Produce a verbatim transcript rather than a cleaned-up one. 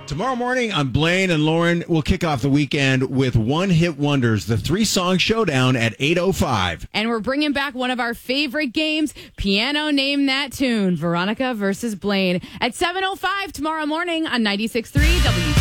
Tomorrow morning on Blaine and Lauren, we'll kick off the weekend with One Hit Wonders, the three-song showdown at eight oh five. And we're bringing back one of our favorite games, Piano Name That Tune, Veronica versus Blaine, at seven oh five tomorrow morning on ninety-six point three W.